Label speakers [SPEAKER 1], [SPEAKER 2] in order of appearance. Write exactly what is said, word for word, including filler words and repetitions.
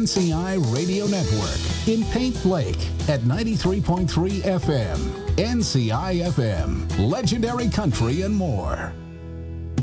[SPEAKER 1] C I Radio Network in Paint Lake at ninety-three point three F M. N C I F M, legendary country and more.